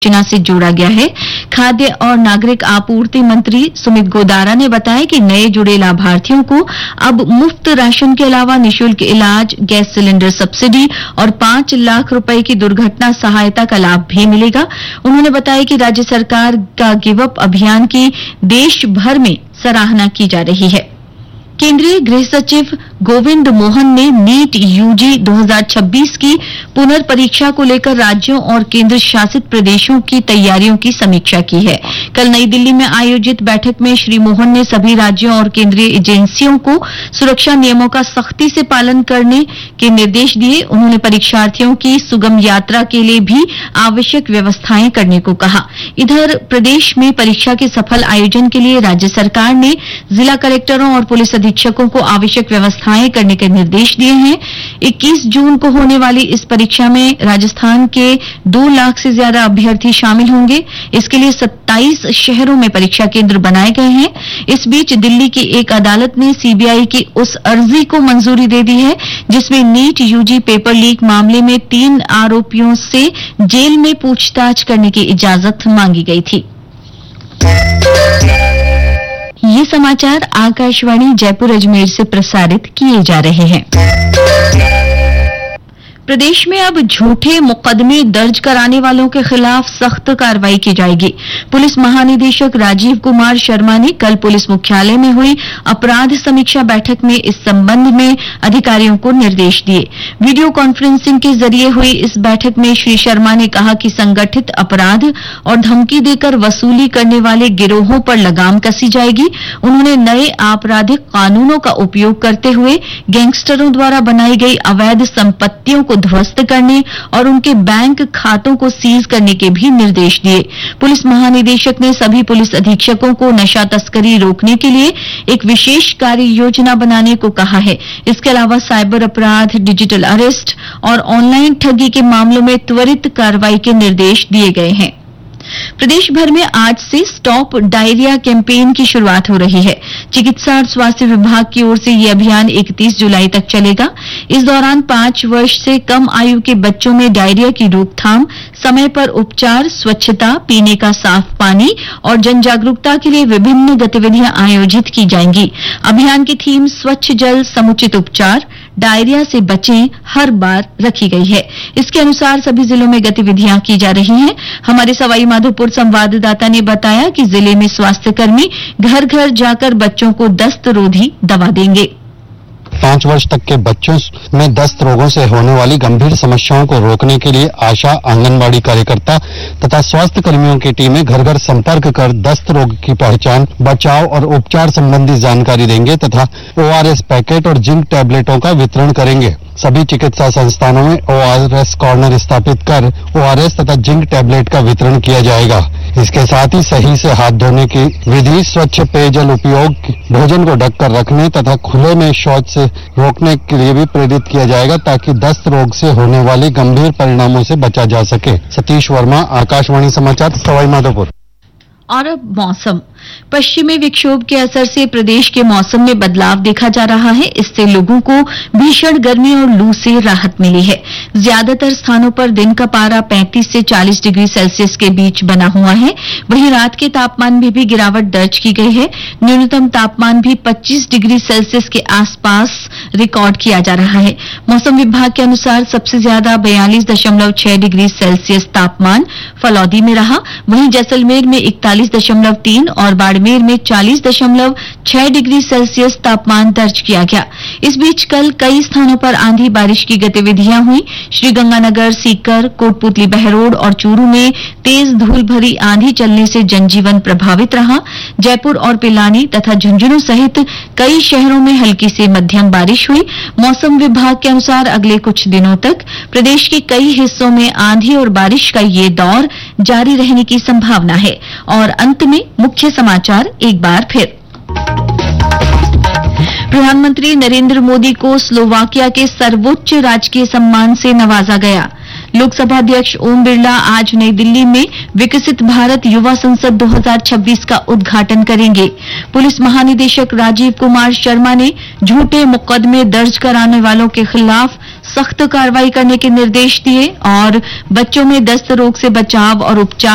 योजना से जोड़ा गया है। खाद्य और नागरिक आपूर्ति मंत्री सुमित गोदारा ने बताया कि नए जुड़े लाभार्थियों को अब मुफ्त राशन के अलावा निःशुल्क इलाज, गैस सिलेंडर सब्सिडी और 5 लाख रुपए की दुर्घटना सहायता का लाभ भी मिलेगा। उन्होंने बताया कि राज्य सरकार का गिव अप अभियान की देश भर में सराहना की जा रही है। केंद्रीय गृह सचिव गोविंद मोहन ने नीट यूजी 2026 की पुनर्परीक्षा को लेकर राज्यों और केंद्र शासित प्रदेशों की तैयारियों की समीक्षा की है। कल नई दिल्ली में आयोजित बैठक में श्री मोहन ने सभी राज्यों और केंद्रीय एजेंसियों को सुरक्षा नियमों का सख्ती से पालन करने के निर्देश दिए। उन्होंने परीक्षार्थियों की सुगम यात्रा के लिए भी आवश्यक व्यवस्थाएं करने को कहा। इधर प्रदेश में परीक्षा के सफल आयोजन के लिए राज्य सरकार ने जिला कलेक्टरों और पुलिस अधीक्षकों को आवश्यक व्यवस्थाएं करने के निर्देश दिए हैं। 21 जून को होने वाली इस परीक्षा में राजस्थान के 2 लाख से ज्यादा अभ्यर्थी शामिल होंगे। इसके लिए 27 शहरों में परीक्षा केंद्र बनाए गए हैं। इस बीच दिल्ली की एक अदालत ने सीबीआई की उस अर्जी को मंजूरी दे दी है जिसमें नीट यूजी पेपर लीक मामले में 3 आरोपियों से जेल में पूछताछ करने की इजाजत मांगी गई थी। ये समाचार आकाशवाणी जयपुर अजमेर से प्रसारित किए जा रहे हैं। प्रदेश में अब झूठे मुकदमे दर्ज कराने वालों के खिलाफ सख्त कार्रवाई की जाएगी। पुलिस महानिदेशक राजीव कुमार शर्मा ने कल पुलिस मुख्यालय में हुई अपराध समीक्षा बैठक में इस संबंध में अधिकारियों को निर्देश दिए। वीडियो कॉन्फ्रेंसिंग के जरिए हुई इस बैठक में श्री शर्मा ने कहा कि संगठित अपराध और धमकी देकर वसूली करने वाले गिरोहों पर लगाम कसी जाएगी। उन्होंने नए आपराधिक कानूनों का उपयोग करते हुए गैंगस्टरों द्वारा बनाई गई अवैध संपत्तियों को ध्वस्त करने और उनके बैंक खातों को सीज करने के भी निर्देश दिए। पुलिस महानिदेशक ने सभी पुलिस अधीक्षकों को नशा तस्करी रोकने के लिए एक विशेष कार्य योजना बनाने को कहा है। इसके अलावा साइबर अपराध, डिजिटल अरेस्ट और ऑनलाइन ठगी के मामलों में त्वरित कार्रवाई के निर्देश दिए गए हैं। प्रदेश भर में आज से स्टॉप डायरिया कैंपेन की शुरुआत हो रही है। चिकित्सा और स्वास्थ्य विभाग की ओर से यह अभियान 31 जुलाई तक चलेगा। इस दौरान 5 वर्ष से कम आयु के बच्चों में डायरिया की रोकथाम, समय पर उपचार, स्वच्छता, पीने का साफ पानी और जन जागरूकता के लिए विभिन्न गतिविधियां आयोजित की जाएंगी। अभियान की थीम स्वच्छ जल, समुचित उपचार, डायरिया से बचें हर बार रखी गई है। इसके अनुसार सभी जिलों में गतिविधियां की जा रही हैं। हमारे सवाई माधोपुर संवाददाता ने बताया कि जिले में स्वास्थ्यकर्मी घर घर जाकर बच्चों को दस्त रोधी दवा देंगे। 5 वर्ष तक के बच्चों में दस्त रोगों से होने वाली गंभीर समस्याओं को रोकने के लिए आशा, आंगनबाड़ी कार्यकर्ता तथा स्वास्थ्य कर्मियों की टीमें घर घर संपर्क कर दस्त रोग की पहचान, बचाव और उपचार संबंधी जानकारी देंगे तथा ORS पैकेट और जिंक टैबलेटों का वितरण करेंगे। सभी चिकित्सा संस्थानों में ORS कॉर्नर स्थापित कर ORS तथा जिंक टैबलेट का वितरण किया जाएगा। इसके साथ ही सही से हाथ धोने की विधि, स्वच्छ पेयजल उपयोग, भोजन को ढककर रखने तथा खुले में शौच से रोकने के लिए भी प्रेरित किया जाएगा ताकि दस्त रोग से होने वाले गंभीर परिणामों से बचा जा सके। सतीश वर्मा, आकाशवाणी समाचार, सवाई माधोपुर। और अब मौसम। पश्चिमी विक्षोभ के असर से प्रदेश के मौसम में बदलाव देखा जा रहा है। इससे लोगों को भीषण गर्मी और लू से राहत मिली है। ज्यादातर स्थानों पर दिन का पारा 35 से 40 डिग्री सेल्सियस के बीच बना हुआ है। वहीं रात के तापमान में भी गिरावट दर्ज की गई है। न्यूनतम तापमान भी 25 डिग्री सेल्सियस के आसपास रिकॉर्ड किया जा रहा है। मौसम विभाग के अनुसार सबसे ज्यादा 42.6 डिग्री सेल्सियस तापमान फलौदी में रहा। वहीं जैसलमेर में 41.3 और बाड़मेर में 40.6 डिग्री सेल्सियस तापमान दर्ज किया गया। इस बीच कल कई स्थानों पर आंधी बारिश की गतिविधियां हुई। श्रीगंगानगर, सीकर, कोटपुतली, बहरोड और चूरू में तेज धूल भरी आंधी चलने से जनजीवन प्रभावित रहा। जयपुर और पिलानी तथा झुंझुनू सहित कई शहरों में हल्की से मध्यम बारिश हुई। मौसम विभाग के अनुसार अगले कुछ दिनों तक प्रदेश के कई हिस्सों में आंधी और बारिश का ये दौर जारी रहने की संभावना है। और अंत में मुख्य समाचार एक बार फिर। प्रधानमंत्री नरेंद्र मोदी को स्लोवाकिया के सर्वोच्च राजकीय सम्मान से नवाजा गया। लोकसभा अध्यक्ष ओम बिरला आज नई दिल्ली में विकसित भारत युवा संसद 2026 का उद्घाटन करेंगे। पुलिस महानिदेशक राजीव कुमार शर्मा ने झूठे मुकदमे दर्ज कराने वालों के खिलाफ सख्त कार्रवाई करने के निर्देश दिए और बच्चों में दस्त रोग से बचाव और उपचार